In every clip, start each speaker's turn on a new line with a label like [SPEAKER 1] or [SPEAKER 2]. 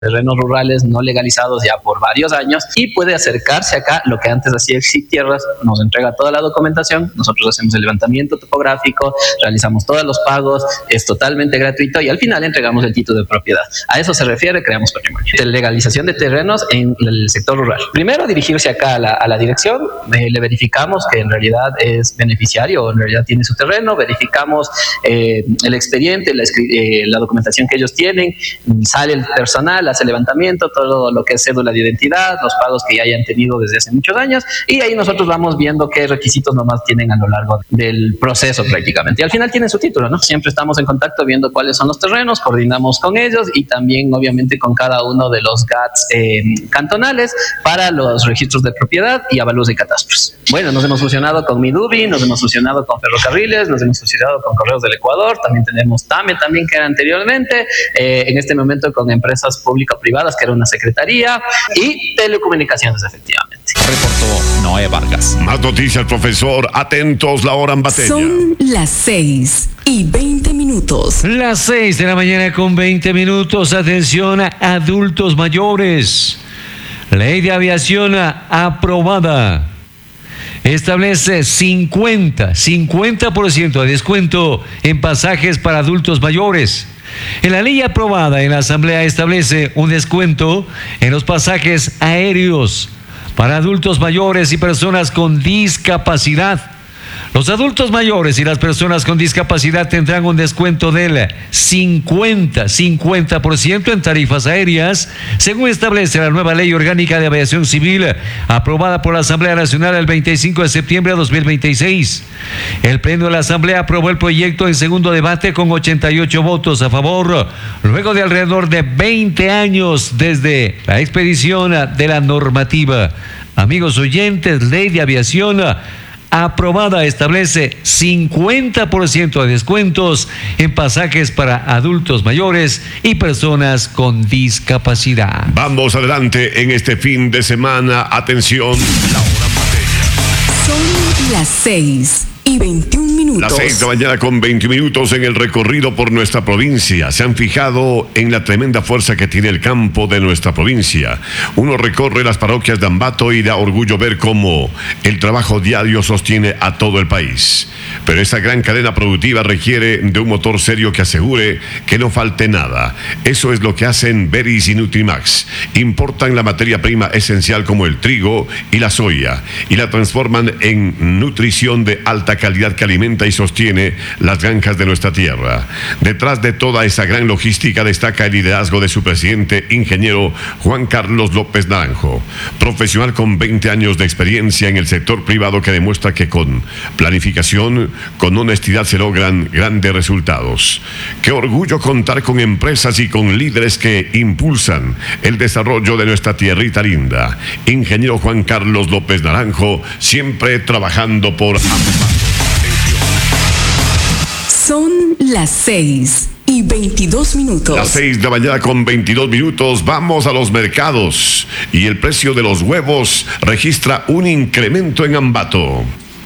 [SPEAKER 1] terrenos rurales no legalizados ya por varios años y puede acercarse acá. Lo que antes hacía Exit Tierras, nos entrega toda la documentación, nosotros hacemos el levantamiento topográfico, realizamos todos los pagos, es totalmente gratuito y al final entregamos el título de propiedad. A eso se refiere Creamos Patrimonio. De legalización de terrenos en el sector rural. Primero dirigirse acá a la dirección, le verificamos que en realidad es beneficiario, en realidad tiene su terreno, verificamos el expediente, la documentación que ellos tienen, sale el personal, hace levantamiento, todo lo que es cédula de identidad, los pagos que ya hayan tenido desde hace muchos años y ahí nosotros vamos viendo qué requisitos nomás tienen a lo largo del proceso prácticamente. Y al final tienen su título, ¿no? Siempre estamos en contacto viendo cuáles son los terrenos, coordinamos con ellos y también obviamente con cada uno de los GATS cantonales para los registros de propiedad y avalúos de catastros. Bueno, nos hemos fusionado con Midubi, nos hemos fusionado con Ferrocarriles, nos hemos fusionado con Correos del Ecuador, también tenemos TAME también que era anteriormente, en este momento con empresas público-privadas que era una secretaría y telecomunicaciones efectivamente.
[SPEAKER 2] Reportó Noé Vargas.
[SPEAKER 3] Más noticias, profesor. Atentos, la hora en Bateña.
[SPEAKER 4] Son las 6:20.
[SPEAKER 5] Las 6 de la mañana con 20 minutos. Atención a adultos mayores. Ley de aviación aprobada. Establece 50% de descuento en pasajes para adultos mayores. En la ley aprobada en la Asamblea establece un descuento en los pasajes aéreos para adultos mayores y personas con discapacidad. Los adultos mayores y las personas con discapacidad tendrán un descuento del 50% en tarifas aéreas, según establece la nueva Ley Orgánica de Aviación Civil, aprobada por la Asamblea Nacional el 25 de septiembre de 2026. El Pleno de la Asamblea aprobó el proyecto en segundo debate con 88 votos a favor, luego de alrededor de 20 años desde la expedición de la normativa. Amigos oyentes, Ley de Aviación aprobada establece 50% de descuentos en pasajes para adultos mayores y personas con discapacidad.
[SPEAKER 3] Vamos adelante en este fin de semana. Atención, la hora en Bateña.
[SPEAKER 4] Son las 6:21.
[SPEAKER 3] Las 6 de la mañana con 20 minutos en el recorrido por nuestra provincia. Se han fijado en la tremenda fuerza que tiene el campo de nuestra provincia. Uno recorre las parroquias de Ambato y da orgullo ver cómo el trabajo diario sostiene a todo el país. Pero esta gran cadena productiva requiere de un motor serio que asegure que no falte nada. Eso es lo que hacen Beris y Nutrimax. Importan la materia prima esencial como el trigo y la soya y la transforman en nutrición de alta calidad que alimenta y sostiene las granjas de nuestra tierra. Detrás de toda esa gran logística destaca el liderazgo de su presidente, ingeniero Juan Carlos López Naranjo, profesional con 20 años de experiencia en el sector privado que demuestra que con planificación, con honestidad se logran grandes resultados. Qué orgullo contar con empresas y con líderes que impulsan el desarrollo de nuestra tierrita linda. Ingeniero Juan Carlos López Naranjo, siempre trabajando por ambas.
[SPEAKER 4] Son las 6:22.
[SPEAKER 3] Las 6 de la mañana con 22 minutos. Vamos a los mercados. Y el precio de los huevos registra un incremento en Ambato.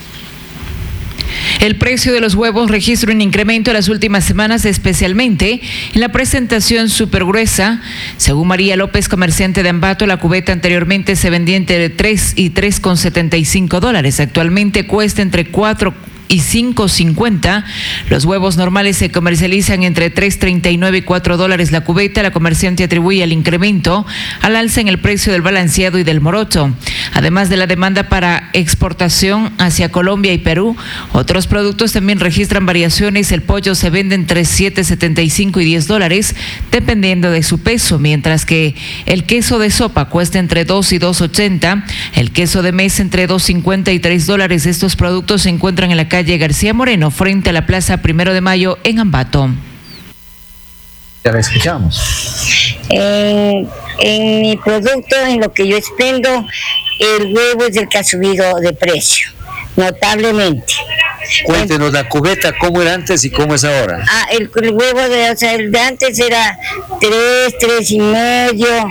[SPEAKER 6] El precio de los huevos registra un incremento en las últimas semanas, especialmente en la presentación supergruesa. Según María López, comerciante de Ambato, la cubeta anteriormente se vendía entre $3 y $3,75. Actualmente cuesta entre $4 y $5.50. Los huevos normales se comercializan entre $3.39 y $4 la cubeta. La comerciante atribuye el incremento al alza en el precio del balanceado y del morocho. Además de la demanda para exportación hacia Colombia y Perú, otros productos también registran variaciones. El pollo se vende entre $7.75 y $10, dependiendo de su peso, mientras que el queso de sopa cuesta entre $2 y $2.80, el queso de mesa entre $2.50 y $3. Estos productos se encuentran en la calle García Moreno, frente a la Plaza 1 de Mayo en Ambato.
[SPEAKER 1] Ya la escuchamos.
[SPEAKER 7] En mi producto, en lo que yo expendo, el huevo es el que ha subido de precio, notablemente.
[SPEAKER 8] Cuéntenos la cubeta, ¿cómo era antes y cómo es ahora?
[SPEAKER 7] El huevo el de antes era 3.5,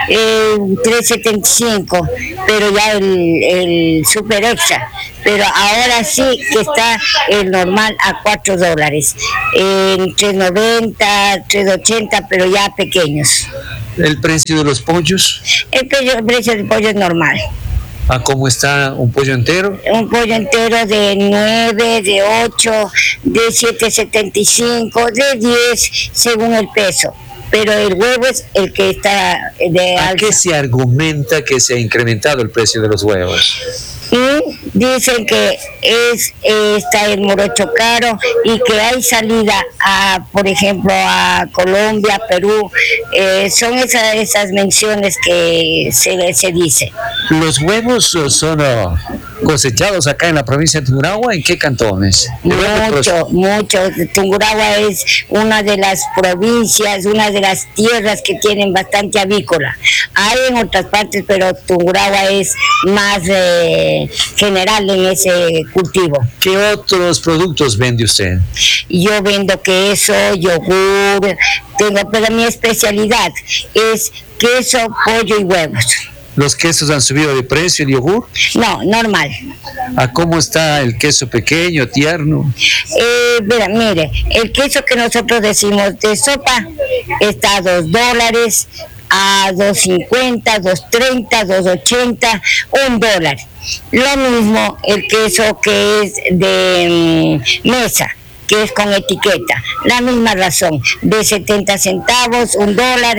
[SPEAKER 7] 3.75, pero ya el super extra. Pero ahora sí que está el normal a $4, en 3.90, 3.80, pero ya pequeños.
[SPEAKER 8] ¿El precio de los pollos?
[SPEAKER 7] El precio del pollo es normal.
[SPEAKER 8] ¿A cómo está un pollo entero?
[SPEAKER 7] Un pollo entero de 9, de 8, de 7.75, de 10, según el peso. Pero el huevo es el que está de alza.
[SPEAKER 8] ¿A qué se argumenta que se ha incrementado el precio de los huevos?
[SPEAKER 7] Y dicen que está el morocho caro y que hay salida a, por ejemplo, a Colombia, Perú. Son esas menciones que se dice.
[SPEAKER 8] ¿Los huevos son cosechados acá en la provincia de Tungurahua? ¿En qué cantones?
[SPEAKER 7] Mucho. Tungurahua es una de las provincias, una de las tierras que tienen bastante avícola. Hay en otras partes, pero Tungurahua es más general en ese cultivo.
[SPEAKER 8] ¿Qué otros productos vende usted?
[SPEAKER 7] Yo vendo queso, yogur, pero mi especialidad es queso, pollo y huevos.
[SPEAKER 8] ¿Los quesos han subido de precio, el yogur?
[SPEAKER 7] No, normal.
[SPEAKER 8] ¿A cómo está el queso pequeño, tierno?
[SPEAKER 7] Mire, el queso que nosotros decimos de sopa está a $2, a $2.50, $2.30, $2.80, $1. Lo mismo el queso que es de mesa, que es con etiqueta, la misma razón, de 70 centavos, $1,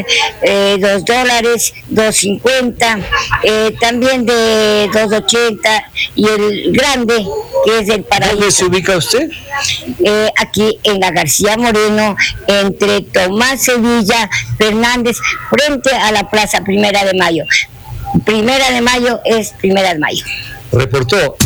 [SPEAKER 7] $2, $2.50, también de $2.80, y el grande, que es el paraíso.
[SPEAKER 8] ¿Dónde se ubica usted?
[SPEAKER 7] Aquí en la García Moreno, entre Tomás Sevilla, Fernández, frente a la Plaza Primera de Mayo. Primera de Mayo es Primera de Mayo.
[SPEAKER 8] Reportó.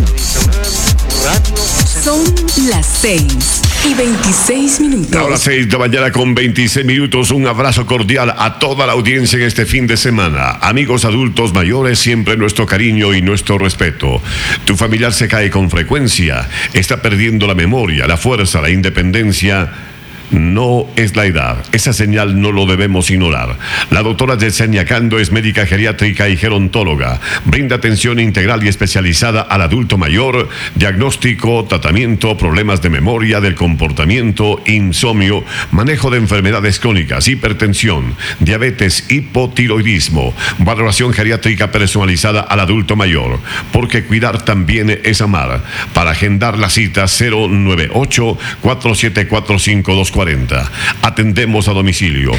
[SPEAKER 4] Son las 6:26.
[SPEAKER 3] Ahora 6 de la mañana con 26 minutos. Un abrazo cordial a toda la audiencia en este fin de semana. Amigos adultos mayores, siempre nuestro cariño y nuestro respeto. Tu familiar se cae con frecuencia, está perdiendo la memoria, la fuerza, la independencia. No es la edad, esa señal no lo debemos ignorar. La doctora Yesenia Cando es médica geriátrica y gerontóloga. Brinda atención integral y especializada al adulto mayor, diagnóstico, tratamiento, problemas de memoria, del comportamiento, insomnio, manejo de enfermedades crónicas, hipertensión, diabetes, hipotiroidismo, valoración geriátrica personalizada al adulto mayor, porque cuidar también es amar. Para agendar la cita 098-474-5240. Atendemos a domicilio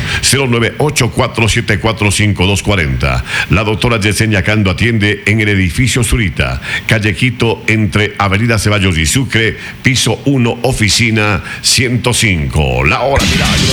[SPEAKER 3] 098-474-5240. La doctora Yesenia Cando atiende en el edificio Zurita, calle Quito, entre Avenida Ceballos y Sucre, piso 1, oficina 105. La hora,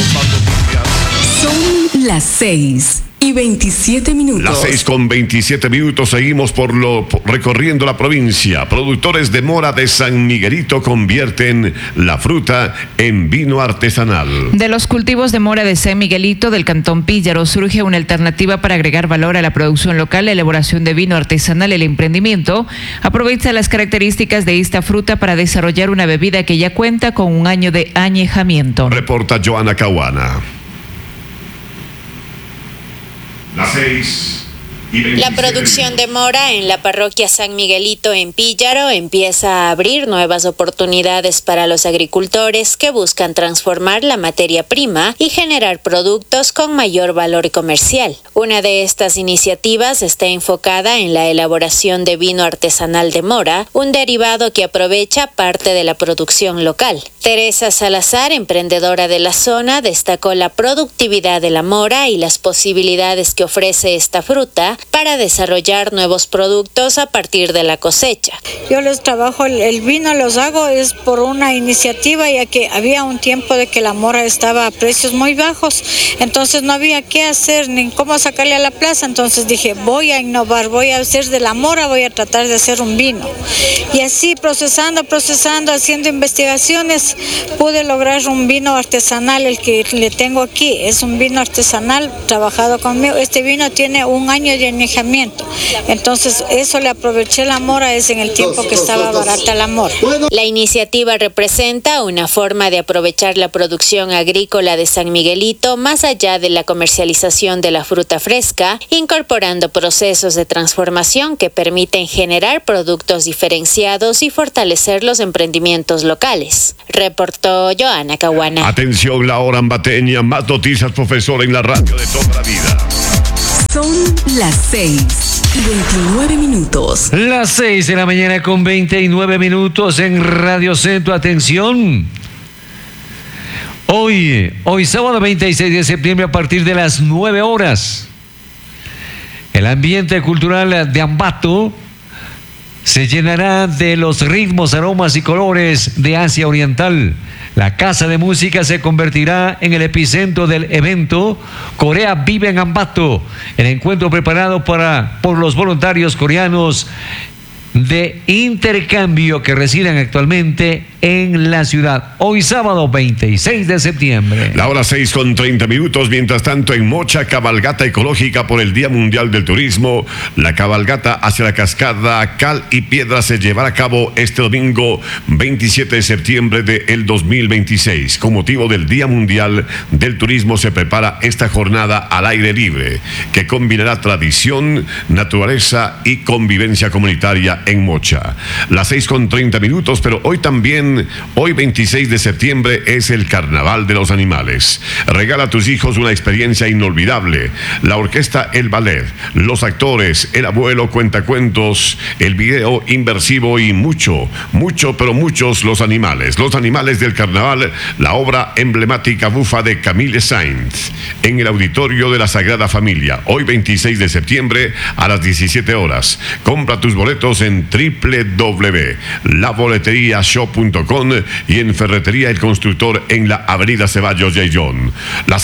[SPEAKER 4] Son las 6:27.
[SPEAKER 3] Las 6:27. Seguimos recorriendo la provincia. Productores de mora de San Miguelito convierten la fruta en vino artesanal.
[SPEAKER 6] De los cultivos de mora de San Miguelito del cantón Píllaro surge una alternativa para agregar valor a la producción local, la elaboración de vino artesanal. El emprendimiento aprovecha las características de esta fruta para desarrollar una bebida que ya cuenta con un año de añejamiento.
[SPEAKER 3] Reporta Joana Caguana. Las 6:26.
[SPEAKER 9] La producción de mora en la parroquia San Miguelito en Píllaro empieza a abrir nuevas oportunidades para los agricultores que buscan transformar la materia prima y generar productos con mayor valor comercial. Una de estas iniciativas está enfocada en la elaboración de vino artesanal de mora, un derivado que aprovecha parte de la producción local. Teresa Salazar, emprendedora de la zona, destacó la productividad de la mora y las posibilidades que ofrece esta fruta para desarrollar nuevos productos a partir de la cosecha.
[SPEAKER 10] Yo les trabajo el vino, los hago es por una iniciativa, ya que había un tiempo de que la mora estaba a precios muy bajos, entonces no había qué hacer ni cómo sacarle a la plaza, entonces dije voy a innovar, voy a hacer de la mora, voy a tratar de hacer un vino, y así procesando, haciendo investigaciones, pude lograr un vino artesanal. El que le tengo aquí es un vino artesanal trabajado conmigo. Este vino tiene un año de añejamiento, entonces eso le aproveché la mora, es en el tiempo que estaba barata la mora.
[SPEAKER 9] La iniciativa representa una forma de aprovechar la producción agrícola de San Miguelito más allá de la comercialización de la fruta fresca, incorporando procesos de transformación que permiten generar productos diferenciados y fortalecer los emprendimientos locales. Reportó Joana Caguana.
[SPEAKER 3] Atención, la hora ambateña, más noticias, profesor, en la radio de toda la vida.
[SPEAKER 4] Son las 6:29.
[SPEAKER 5] Las 6 de la mañana con 29 minutos en Radio Centro. Atención. Hoy sábado 26 de septiembre a partir de las 9 horas. El ambiente cultural de Ambato se llenará de los ritmos, aromas y colores de Asia Oriental. La Casa de Música se convertirá en el epicentro del evento Corea Vive en Ambato, el encuentro preparado por los voluntarios coreanos de intercambio que residen actualmente en la ciudad. Hoy sábado 26 de septiembre.
[SPEAKER 3] La hora 6:30. Mientras tanto, en Mocha, cabalgata ecológica por el Día Mundial del Turismo. La cabalgata hacia la cascada Cal y Piedra se llevará a cabo este domingo 27 de septiembre del 2026. Con motivo del Día Mundial del Turismo se prepara esta jornada al aire libre que combinará tradición, naturaleza y convivencia comunitaria en Mocha. Las 6:30, pero hoy 26 de septiembre es el Carnaval de los Animales. Regala a tus hijos una experiencia inolvidable. La orquesta El Ballet, los actores, el abuelo cuentacuentos, el video inmersivo y muchos los animales. Los animales del Carnaval, la obra emblemática bufa de Camille Saint en el auditorio de la Sagrada Familia. Hoy 26 de septiembre a las 17 horas. Compra tus boletos en www.laboleteriashop.com y en Ferretería El Constructor en la Avenida Ceballos de Ayllón. Las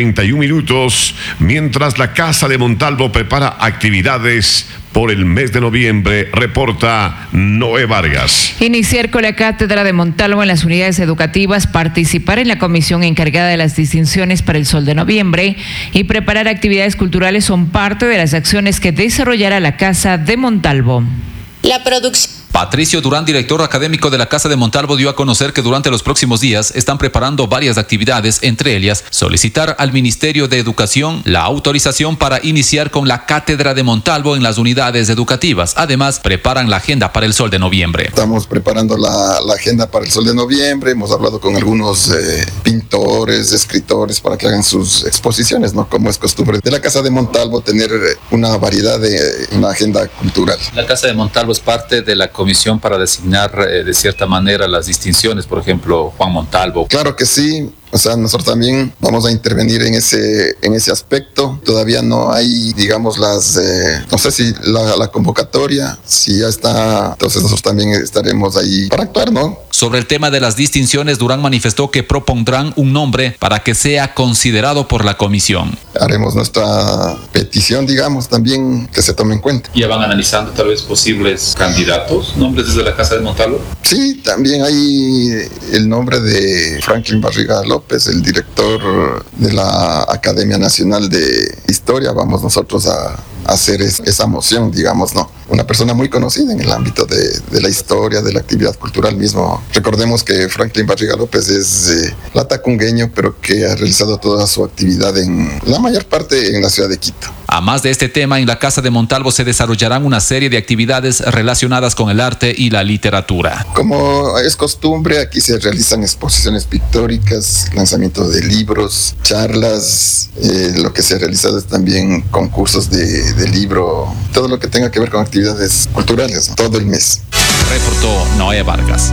[SPEAKER 3] 6:31, mientras la Casa de Montalvo prepara actividades por el mes de noviembre, reporta Noé Vargas.
[SPEAKER 6] Iniciar con la Cátedra de Montalvo en las unidades educativas, participar en la comisión encargada de las distinciones para el Sol de Noviembre y preparar actividades culturales son parte de las acciones que desarrollará la Casa de Montalvo.
[SPEAKER 9] La producción.
[SPEAKER 2] Patricio Durán, director académico de la Casa de Montalvo, dio a conocer que durante los próximos días están preparando varias actividades, entre ellas solicitar al Ministerio de Educación la autorización para iniciar con la Cátedra de Montalvo en las unidades educativas. Además, preparan la agenda para el Sol de Noviembre.
[SPEAKER 11] Estamos preparando la agenda para el Sol de Noviembre. Hemos hablado con algunos pintores, escritores para que hagan sus exposiciones, ¿no? Como es costumbre de la Casa de Montalvo, tener una variedad de una agenda cultural.
[SPEAKER 2] La Casa de Montalvo es parte de la comisión para designar de cierta manera las distinciones, por ejemplo, Juan Montalvo.
[SPEAKER 11] Claro que sí. O sea, nosotros también vamos a intervenir en ese aspecto. Todavía no hay, digamos, no sé si la convocatoria, si ya está, entonces nosotros también estaremos ahí para actuar, ¿no?
[SPEAKER 2] Sobre el tema de las distinciones, Durán manifestó que propondrán un nombre para que sea considerado por la comisión.
[SPEAKER 11] Haremos nuestra petición, digamos, también que se tome en cuenta.
[SPEAKER 2] ¿Ya van analizando tal vez posibles candidatos, nombres desde la Casa de Montalvo?
[SPEAKER 11] Sí, también hay el nombre de Franklin Barriga López, el director de la Academia Nacional de Historia. Vamos nosotros a hacer esa moción, digamos, ¿no? Una persona muy conocida en el ámbito de la historia, de la actividad cultural mismo. Recordemos que Franklin Barriga López es latacungueño, pero que ha realizado toda su actividad en la mayor parte en la ciudad de Quito.
[SPEAKER 2] A más de este tema, en la Casa de Montalvo se desarrollarán una serie de actividades relacionadas con el arte y la literatura.
[SPEAKER 11] Como es costumbre, aquí se realizan exposiciones pictóricas, lanzamiento de libros, charlas, lo que se ha realizado es también concursos de libro, todo lo que tenga que ver con actividades culturales, ¿no? Todo el mes.
[SPEAKER 2] Reportó Noé Vargas.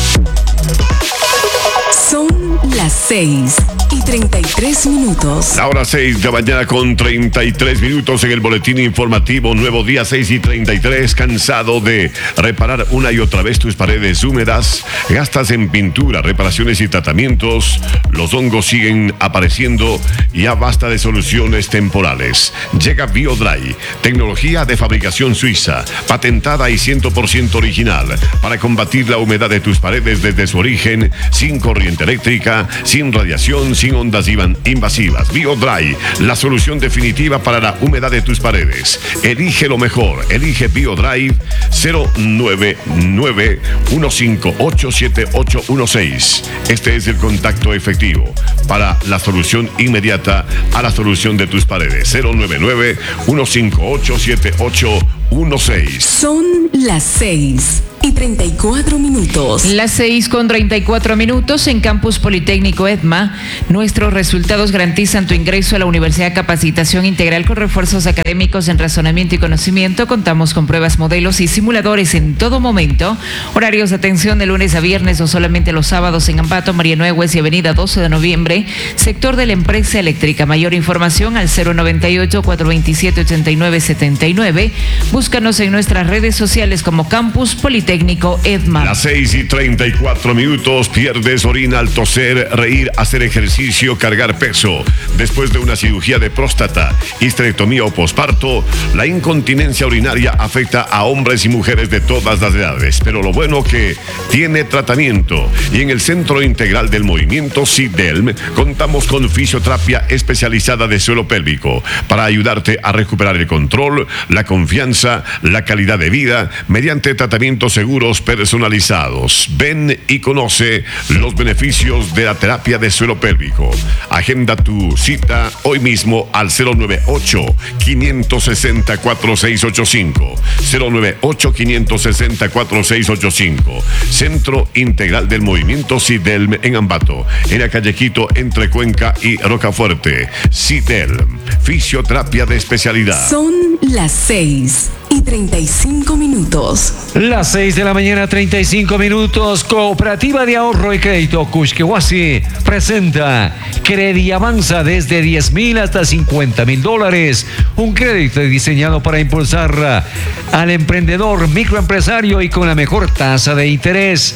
[SPEAKER 4] Son las 6:33.
[SPEAKER 3] La hora 6 de la mañana con 33 minutos en el boletín informativo. Nuevo día 6:33. ¿Cansado de reparar una y otra vez tus paredes húmedas? ¿Gastas en pintura, reparaciones y tratamientos? Los hongos siguen apareciendo. Ya basta de soluciones temporales. Llega BioDry, tecnología de fabricación suiza, patentada y 100% original, para combatir la humedad de tus paredes desde su origen, sin corriente eléctrica, sin radiación, sin ondas invasivas. BioDry, la solución definitiva para la humedad de tus paredes. Elige lo mejor. Elige BioDry. 099-158-7816. Este es el contacto efectivo para la solución inmediata a la solución de tus paredes. 099-158-7816.
[SPEAKER 4] Son las 6:34. 6:34.
[SPEAKER 6] Las 6:34 en Campus Politécnico EDMA. Nuestros resultados garantizan tu ingreso a la Universidad Capacitación Integral con refuerzos académicos en razonamiento y conocimiento. Contamos con pruebas, modelos y simuladores en todo momento. Horarios de atención de lunes a viernes o solamente los sábados en Ambato, María Nueves y Avenida 12 de Noviembre, sector de la empresa eléctrica. Mayor información al 098-427-8979. Búscanos en nuestras redes sociales como Campus Politécnico EDMA.
[SPEAKER 3] Las 6:34. Pierdes orina al toser, reír, hacer ejercicio, cargar peso. Después de una cirugía de próstata, histerectomía o posparto, la incontinencia urinaria afecta a hombres y mujeres de todas las edades. Pero lo bueno que tiene tratamiento. Y en el Centro Integral del Movimiento CIDELM contamos con fisioterapia especializada de suelo pélvico para ayudarte a recuperar el control, la confianza, la calidad de vida mediante tratamientos seguros personalizados. Ven y conoce los beneficios de la terapia de suelo pélvico. Agenda tu cita hoy mismo al 098-560-4685. 098-560-4685. Centro Integral del Movimiento CIDELM en Ambato, en la calle Quito entre Cuenca y Rocafuerte. CIDELM, fisioterapia de especialidad.
[SPEAKER 4] Son las 6:35.
[SPEAKER 5] Las 6:35 a.m. Cooperativa de Ahorro y Crédito Cuxquehuasi presenta Crediavanza desde $10,000 hasta $50,000. Un crédito diseñado para impulsar al emprendedor, microempresario y con la mejor tasa de interés.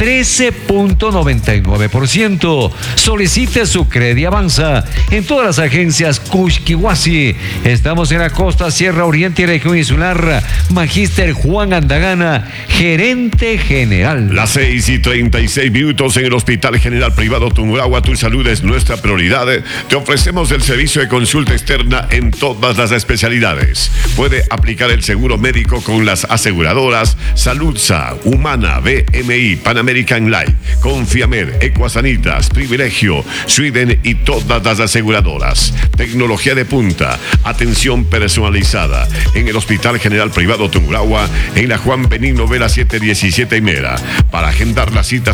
[SPEAKER 5] 13.99%. Solicite su Crediavanza en todas las agencias Cuxquehuasi. Estamos en la costa, Sierra Oriente y región insular. Magíster Juan Andagana, gerente general.
[SPEAKER 3] Las 6:36 en el Hospital General Privado Tungurahua. Tu salud es nuestra prioridad. Te ofrecemos el servicio de consulta externa en todas las especialidades. Puede aplicar el seguro médico con las aseguradoras Saludsa, Humana, BMI, Panamerican Life, Confiamed, Ecuasanitas, Privilegio, Sweden y todas las aseguradoras. Tecnología de punta, atención personalizada en el Hospital General Privado Tungurahua, en la Juan Benigno Vela 717 y Mera. Para agendar la cita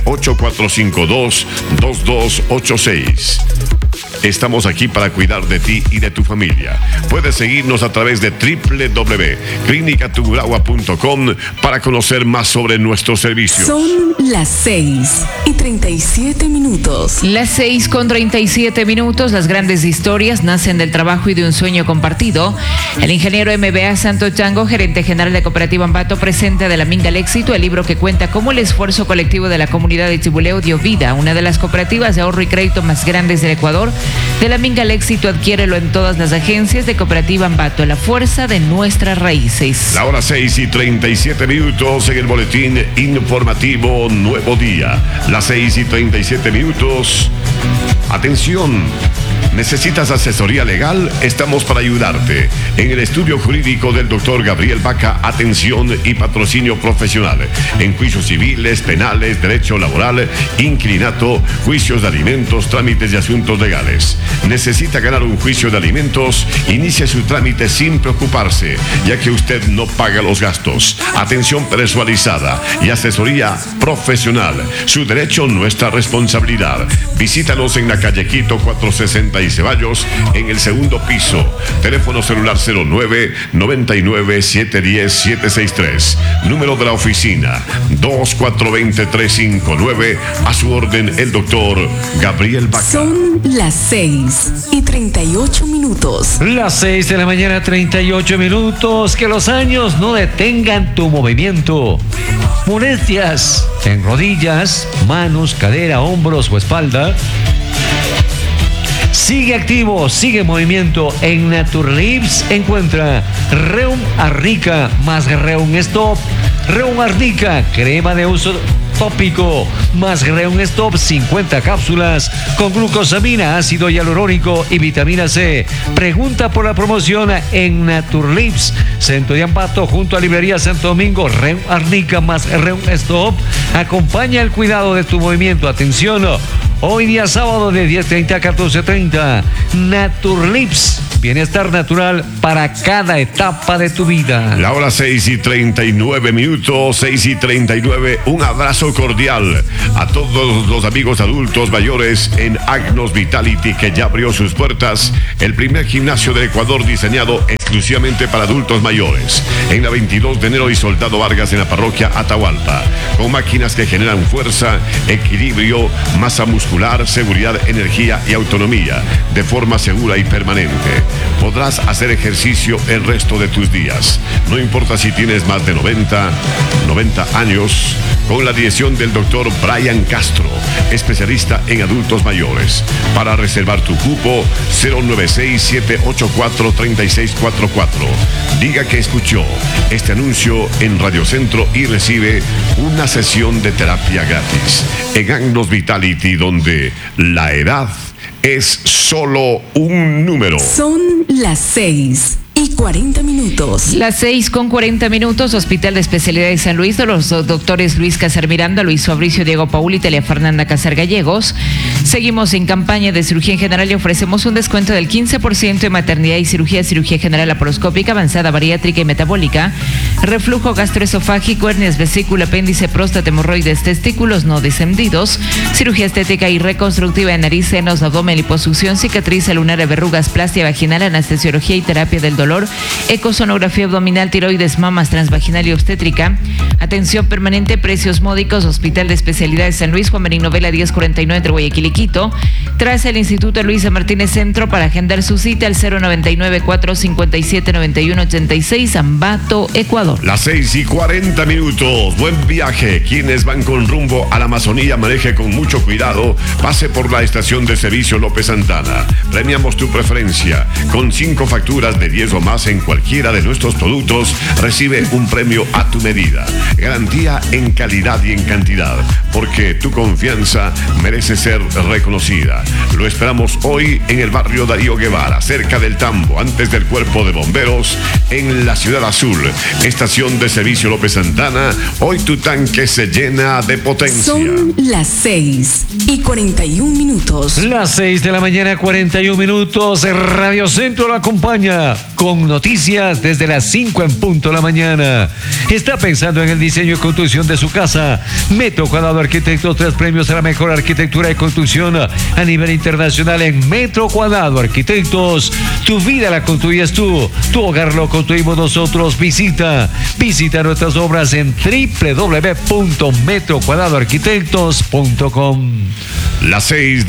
[SPEAKER 3] 098-452-2286. Estamos aquí para cuidar de ti y de tu familia. Puedes seguirnos a través de www.clinicatungurahua.com para conocer más sobre nuestros servicios.
[SPEAKER 4] Son las 6:37.
[SPEAKER 6] Las 6:37. Las grandes historias nacen del trabajo y de un sueño compartido. El ingeniero MBA Santo Chango, gerente general de Cooperativa Ambato, presenta De la Minga al Éxito, el libro que cuenta cómo el esfuerzo colectivo de la comunidad de Chibuleo dio vida a una de las cooperativas de ahorro y crédito más grandes del Ecuador. De la Minga al Éxito, adquiérelo en todas las agencias de Cooperativa Ambato, la fuerza de nuestras raíces.
[SPEAKER 3] La hora 6:37 en el boletín informativo Nuevo Día. Las 6:37. Atención. ¿Necesitas asesoría legal? Estamos para ayudarte. En el estudio jurídico del doctor Gabriel Vaca, atención y patrocinio profesional. En juicios civiles, penales, derecho laboral, inquilinato, juicios de alimentos, trámites de asuntos legales. ¿Necesita ganar un juicio de alimentos? Inicie su trámite sin preocuparse, ya que usted no paga los gastos. Atención personalizada y asesoría profesional. Su derecho, nuestra responsabilidad. Visítanos en la calle Quito 460 y Ceballos, en el segundo piso. Teléfono celular 09-99-710-763. Número de la oficina 2420-359. A su orden, el doctor Gabriel Vaca.
[SPEAKER 4] Son las 6:38.
[SPEAKER 5] Las 6:38 a.m. Que los años no detengan tu movimiento. Molestias en rodillas, manos, cadera, hombros o espalda. Sigue activo, sigue en movimiento. En Naturlips encuentra Reum Arnica más Reum Stop. Reum Arnica, crema de uso tópico más Reum Stop, 50 cápsulas con glucosamina, ácido hialurónico y vitamina C. Pregunta por la promoción en Naturlips, Centro de Ambato, junto a Librería Santo Domingo. Reum Arnica más Reum Stop acompaña el cuidado de tu movimiento. Atención, hoy día sábado de 10:30 a 14:30. Naturlips bienestar natural para cada etapa de tu vida.
[SPEAKER 3] La hora 6:39, 6:39. Un abrazo cordial a todos los amigos adultos mayores en Agnos Vitality, que ya abrió sus puertas, el primer gimnasio del Ecuador diseñado exclusivamente para adultos mayores, en la 22 de enero y Soldado Vargas, en la parroquia Atahualpa, con máquinas que generan fuerza, equilibrio, masa muscular, seguridad, energía y autonomía de forma segura y permanente. Podrás hacer ejercicio el resto de tus días, no importa si tienes más de 90 años, con la dirección del doctor Brian Castro, especialista en adultos mayores. Para reservar tu cupo, 096-784-3644. Diga que escuchó este anuncio en Radio Centro y recibe una sesión de terapia gratis en Agnos Vitality, donde la edad es solo un número.
[SPEAKER 4] Son las 6:40.
[SPEAKER 6] Las 6:40. Hospital de Especialidades San Luis, de los doctores Luis Casar Miranda, Luis Fabricio, Diego Paul y Telia Fernanda Casar Gallegos. Seguimos en campaña de cirugía en general y ofrecemos un descuento del 15% en maternidad y cirugía general laparoscópica, avanzada, bariátrica y metabólica, reflujo gastroesofágico, hernias, vesícula, apéndice, próstata, hemorroides, testículos no descendidos, cirugía estética y reconstructiva de nariz, senos, abdomen, liposucción, cicatriz lunar, verrugas, plastia vaginal, anestesiología y terapia del dolor, ecosonografía abdominal, tiroides, mamas, transvaginal y obstétrica. Atención permanente, precios módicos. Hospital de Especialidades San Luis, Juan Marín Novela 1049 entre Guayaquil y Quito. Tras el Instituto Luisa Martínez Centro, para agendar su cita al 099-457-9186, Ambato, Ecuador.
[SPEAKER 3] Las 6:40. Buen viaje. Quienes van con rumbo a la Amazonía, maneje con mucho cuidado. Pase por la estación de servicio López Santana. Premiamos tu preferencia. Con 5 facturas de 10 o más en cualquiera de nuestros productos, recibe un premio a tu medida. Garantía en calidad y en cantidad, porque tu confianza merece ser reconocida. Lo esperamos hoy en el barrio Darío Guevara, cerca del Tambo, antes del Cuerpo de Bomberos, en la Ciudad Azul. Estación de servicio López Santana. Hoy tu tanque se llena de potencia.
[SPEAKER 4] Son las 6:41.
[SPEAKER 5] Las 6:41. Radio Centro lo acompaña con noticias desde las 5 en punto de la mañana. ¿Está pensando en el diseño y construcción de su casa? Metro Cuadrado Arquitectos, 3 premios a la mejor arquitectura y construcción a nivel internacional en Metro Cuadrado Arquitectos. Tu vida la construyes tú, tu hogar lo construimos nosotros. Visita nuestras obras en www.metrocuadradoarquitectos.com.
[SPEAKER 3] Las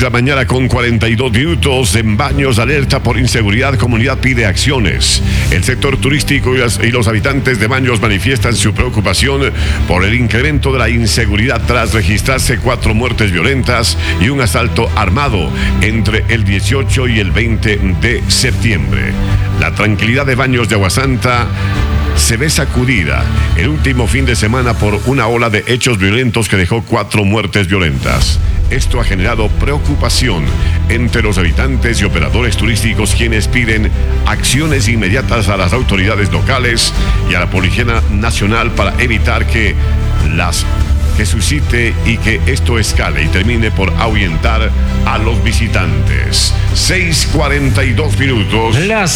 [SPEAKER 3] 6:42. En Baños, alerta por inseguridad. Comunidad pide acciones. El sector turístico y los habitantes de Baños manifiestan su preocupación por el incremento de la inseguridad tras registrarse 4 muertes violentas y un asalto armado entre el 18 y el 20 de septiembre. La tranquilidad de Baños de Aguasanta se ve sacudida el último fin de semana por una ola de hechos violentos que dejó 4 muertes violentas. Esto ha generado preocupación entre los habitantes y operadores turísticos, quienes piden acciones inmediatas a las autoridades locales y a la Policía Nacional para evitar que suscite y que esto escale y termine por ahuyentar a los visitantes. 6:42.
[SPEAKER 5] Las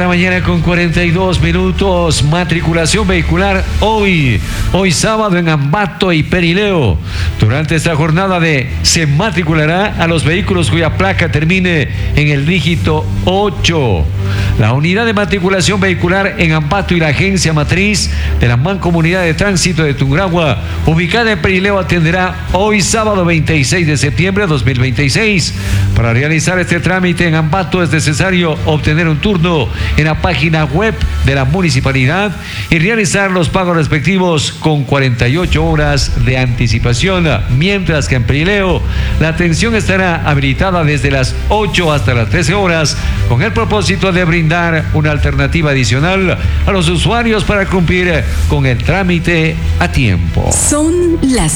[SPEAKER 5] 6:42. Matriculación vehicular hoy sábado en Ambato y Perileo. Durante esta jornada se matriculará a los vehículos cuya placa termine en el dígito 8. La unidad de matriculación vehicular en Ambato y la agencia matriz de la Mancomunidad de Tránsito de Tungurahua, ubicada en Perileo, atenderá hoy sábado 26 de septiembre de 2026. Para realizar este trámite en Ambato es necesario obtener un turno en la página web de la municipalidad y realizar los pagos respectivos con 48 horas de anticipación, mientras que en Perileo la atención estará habilitada desde las 8 hasta las 13 horas con el propósito de brindar una alternativa adicional a los usuarios para cumplir con el trámite a tiempo.
[SPEAKER 4] Son las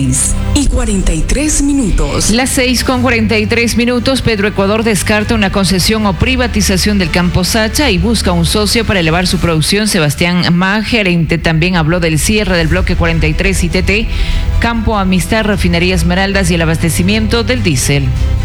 [SPEAKER 4] 6:43.
[SPEAKER 6] Las 6:43. Pedro Ecuador descarta una concesión o privatización del Campo Sacha y busca un socio para elevar su producción. Sebastián Ma, gerente, también habló del cierre del bloque 43 ITT, Campo Amistad, Refinería Esmeraldas y el abastecimiento del diésel.